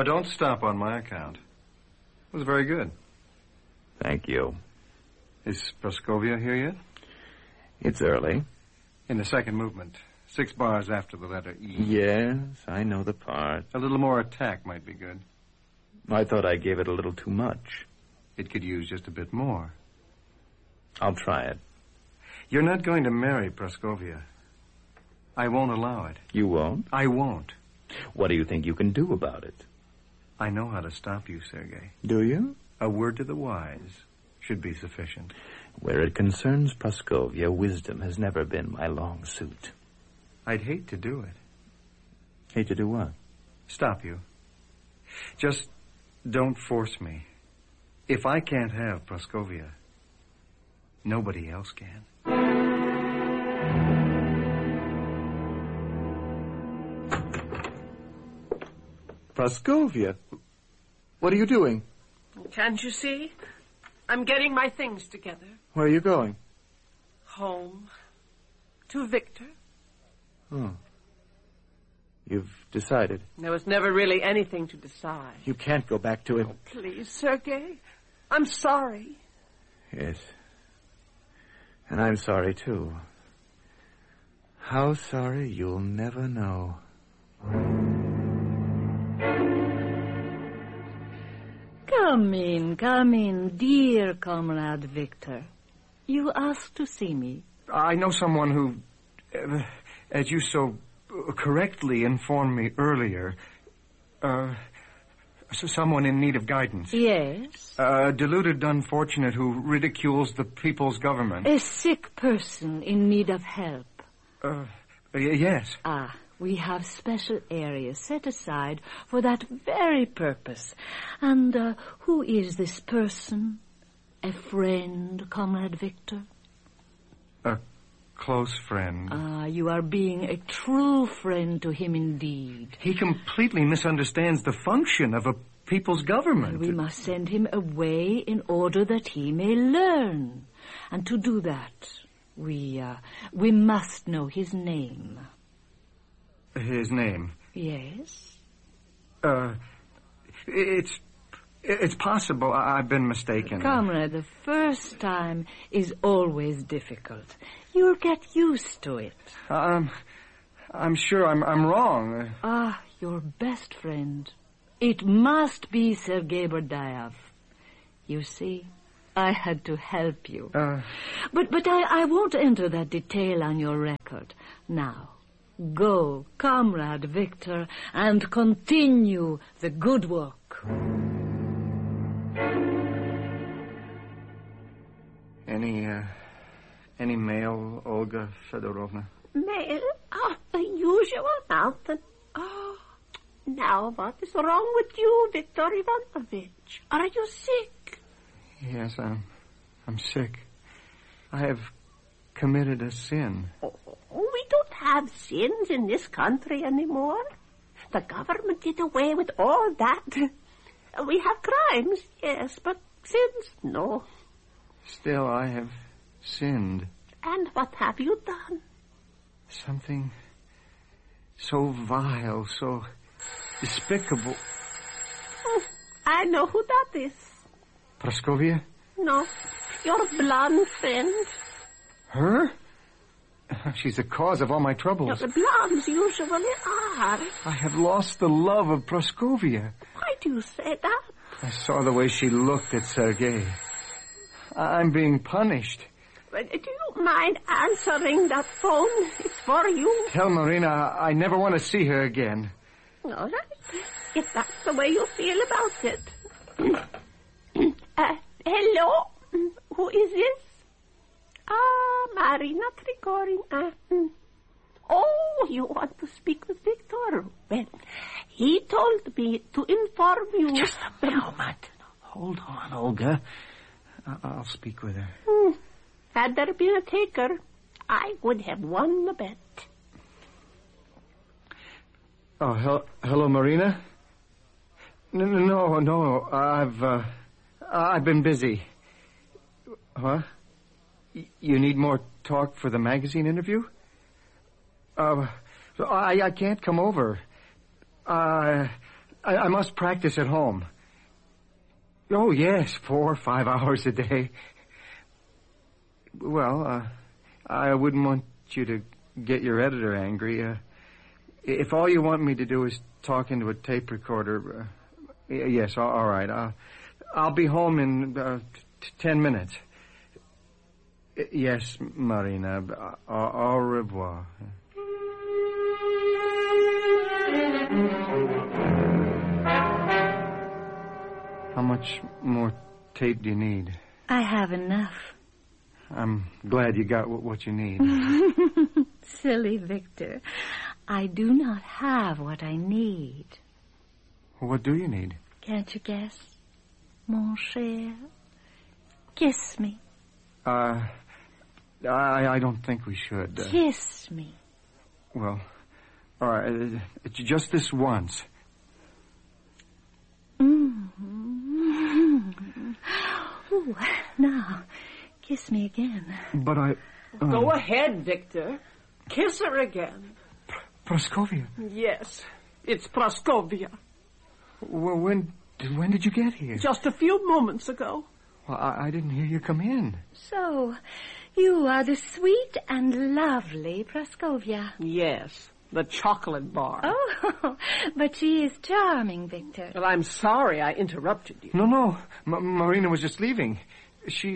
Oh, don't stop on my account. It was very good. Thank you. Is Praskovia here yet? It's early. In the second movement. 6 bars after the letter E. Yes, I know the part. A little more attack might be good. I thought I gave it a little too much. It could use just a bit more. I'll try it. You're not going to marry Praskovia. I won't allow it. You won't? I won't. What do you think you can do about it? I know how to stop you, Sergei. Do you? A word to the wise should be sufficient. Where it concerns Praskovia, wisdom has never been my long suit. I'd hate to do it. Hate to do what? Stop you. Just don't force me. If I can't have Praskovia, nobody else can. Praskovia, what are you doing? Can't you see? I'm getting my things together. Where are you going? Home. To Victor. Oh. You've decided. There was never really anything to decide. You can't go back to him. Oh, please, Sergei. I'm sorry. Yes. And I'm sorry, too. How sorry, you'll never know. Come in, dear comrade Victor. You asked to see me. I know someone who, as you so correctly informed me earlier, someone in need of guidance. Yes? A deluded unfortunate who ridicules the people's government. A sick person in need of help. Yes. We have special areas set aside for that very purpose. And who is this person? A friend, Comrade Victor? A close friend. You are being a true friend to him indeed. He completely misunderstands the function of a people's government. We must send him away in order that he may learn. And to do that, we must know his name. His name? Yes? It's possible I've been mistaken. Comrade, the first time is always difficult. You'll get used to it. I'm sure I'm wrong. Your best friend. It must be Sergei Berdayev. You see, I had to help you. But I won't enter that detail on your record. Now, go, Comrade Victor, and continue the good work. Any mail, Olga Fedorovna? Mail? The usual mountain. Now what is wrong with you, Viktor Ivanovich? Are you sick? Yes, I'm sick. I have committed a sin. We don't have sins in this country anymore. The government did away with all that. We have crimes, yes, but sins, no. Still, I have sinned. And what have you done? Something so vile, so despicable. I know who that is. Praskovia? No, your blonde friend. Her? She's the cause of all my troubles. The blondes usually are. I have lost the love of Praskovia. Why do you say that? I saw the way she looked at Sergei. I'm being punished. Do you mind answering that phone? It's for you. Tell Marina I never want to see her again. All right. If that's the way you feel about it. Hello? Who is this? Marina Trigorin. Oh, you want to speak with Victor? Well, he told me to inform you. Just a moment. Hold on, Olga. I'll speak with her. Had there been a taker, I would have won the bet. Oh, hello, Marina? No, I've been busy. Huh? You need more talk for the magazine interview? I can't come over. I must practice at home. Oh, yes, 4 or 5 hours a day. Well, I wouldn't want you to get your editor angry. If all you want me to do is talk into a tape recorder, yes, all right. I'll be home in 10 minutes. Yes, Marina. Au revoir. How much more tape do you need? I have enough. I'm glad you got what you need. Silly Victor. I do not have what I need. What do you need? Can't you guess? Mon cher. Kiss me. I don't think we should. Kiss me. Well, all right. Just this once. Ooh, now, kiss me again. But I... Go ahead, Victor. Kiss her again. Praskovia? Yes, it's Praskovia. Well, when did you get here? Just a few moments ago. Well, I didn't hear you come in. So, you are the sweet and lovely Praskovia. Yes, the chocolate bar. Oh, but she is charming, Victor. Well, I'm sorry I interrupted you. No. Marina was just leaving. She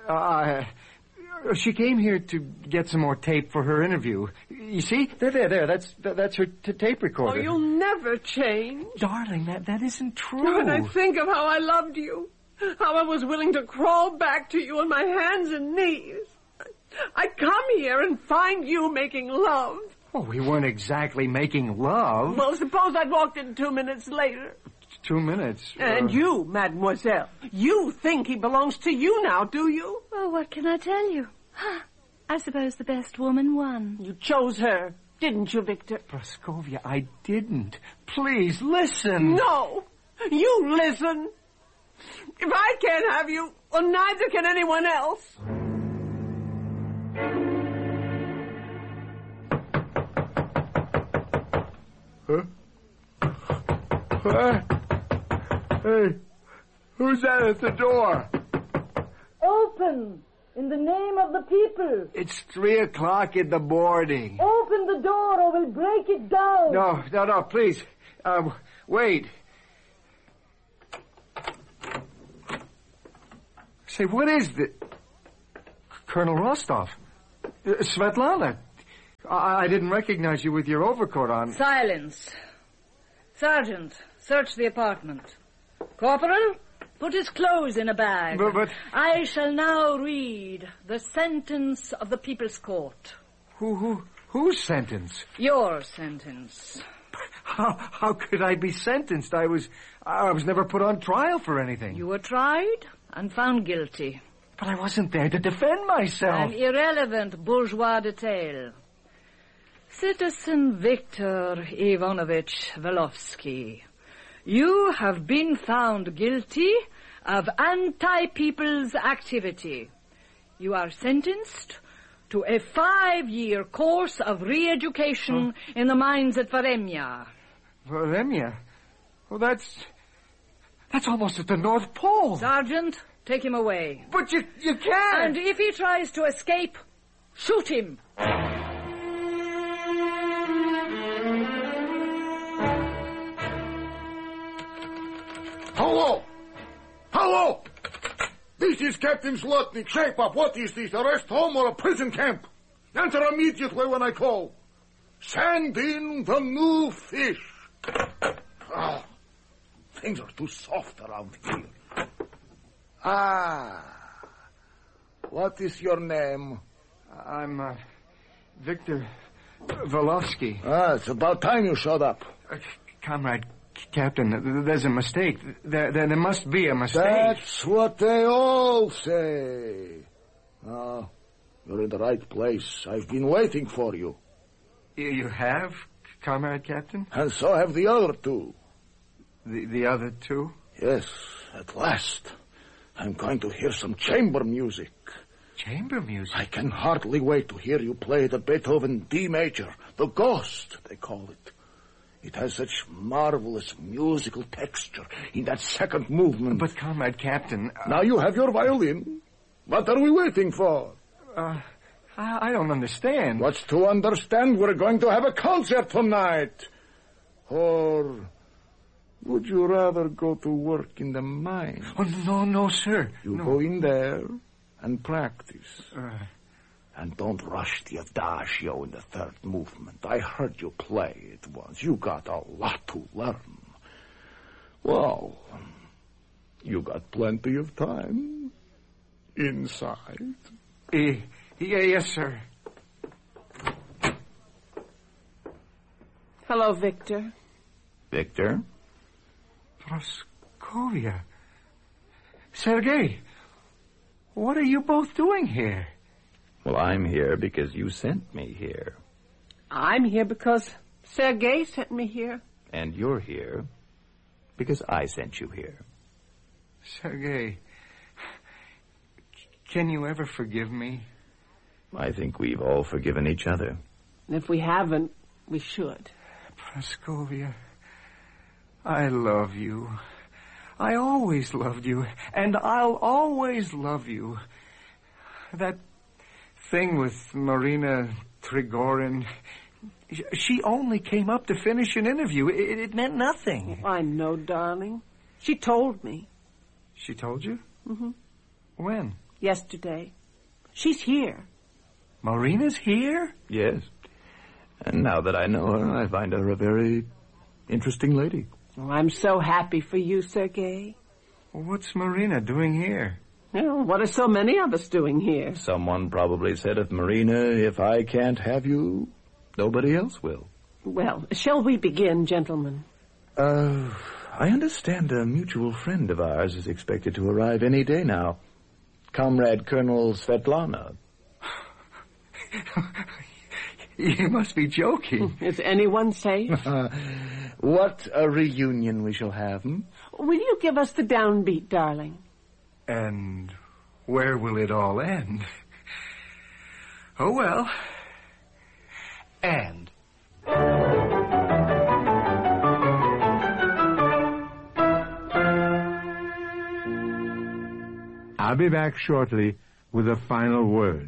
came here to get some more tape for her interview. You see? There. That's her tape recorder. Oh, you'll never change. Darling, that isn't true. When I think of how I loved you, how I was willing to crawl back to you on my hands and knees. I come here and find you making love. Oh, we weren't exactly making love. Well, suppose I'd walked in 2 minutes later. 2 minutes. And you, mademoiselle, you think he belongs to you now, do you? Well, what can I tell you? I suppose the best woman won. You chose her, didn't you, Victor? Praskovia, I didn't. Please, listen. No, you listen. If I can't have you, well, neither can anyone else. Huh? Hey, who's that at the door? Open, in the name of the people. It's 3 o'clock in the morning. Open the door or we'll break it down. No, please. Wait. Say, what is this? Colonel Rostov. Svetlana. I didn't recognize you with your overcoat on. Silence. Sergeant, search the apartment. Corporal, put his clothes in a bag. But... I shall now read the sentence of the People's Court. Whose sentence? Your sentence. How could I be sentenced? I was never put on trial for anything. You were tried and found guilty. But I wasn't there to defend myself. An irrelevant bourgeois detail. Citizen Victor Ivanovich Velovsky, you have been found guilty of anti-people's activity. You are sentenced to a 5-year course of re-education in the mines at Varemya. Varemya? Well, that's almost at the North Pole. Sergeant, take him away. But you can't. And if he tries to escape, shoot him. Hello! This is Captain Zlotnik. Shape up. What is this, a rest home or a prison camp? Enter immediately when I call. Send in the new fish. Oh, things are too soft around here. What is your name? I'm, Victor Velovsky. It's about time you showed up. Comrade Captain, there's a mistake. There must be a mistake. That's what they all say. You're in the right place. I've been waiting for you. You have, Comrade Captain? And so have the other two. The other two? Yes, at last. I'm going to hear some chamber music. Chamber music? I can hardly wait to hear you play the Beethoven D major, the Ghost, they call it. It has such marvelous musical texture in that second movement. But, Comrade Captain... Now you have your violin. What are we waiting for? I don't understand. What's to understand? We're going to have a concert tonight. Or would you rather go to work in the mine? Oh, no, sir. You go in there and practice. And don't rush the adagio in the third movement. I heard you play it once. You got a lot to learn. Well, you got plenty of time inside. Yes, sir. Hello, Victor. Victor? Praskovia. Sergei, what are you both doing here? Well, I'm here because you sent me here. I'm here because Sergei sent me here. And you're here because I sent you here. Sergei, can you ever forgive me? I think we've all forgiven each other. And if we haven't, we should. Praskovia, I love you. I always loved you, and I'll always love you. That thing with Marina Trigorin, she only came up to finish an interview. It meant nothing. I know, darling. She told me. She told you? Mm-hmm. When? Yesterday. She's here. Marina's here? Yes. And now that I know her, I find her a very interesting lady. Oh, I'm so happy for you, Sergei. What's Marina doing here? Well, what are so many of us doing here? Someone probably said of Marina, if I can't have you, nobody else will. Well, shall we begin, gentlemen? I understand a mutual friend of ours is expected to arrive any day now. Comrade Colonel Svetlana. You must be joking. Is anyone safe? What a reunion we shall have, Will you give us the downbeat, darling? And where will it all end? Oh, well. And... I'll be back shortly with a final word.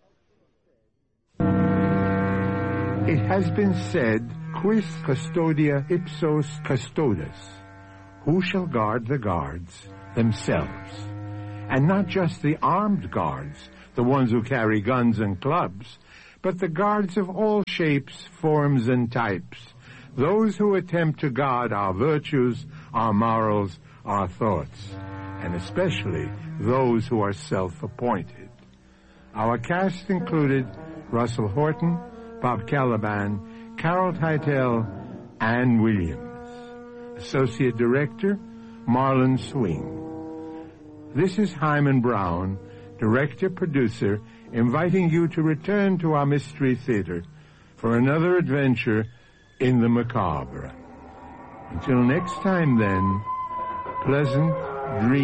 It has been said, quis custodia ipsos custodes? Who shall guard the guards themselves? And not just the armed guards, the ones who carry guns and clubs, but the guards of all shapes, forms, and types, those who attempt to guard our virtues, our morals, our thoughts, and especially those who are self-appointed. Our cast included Russell Horton, Bob Caliban, Carol Teitel, Ann Williams. Associate Director, Marlon Swing. This is Hyman Brown, Director-Producer, inviting you to return to our Mystery Theater for another adventure in the macabre. Until next time, then, pleasant dreams.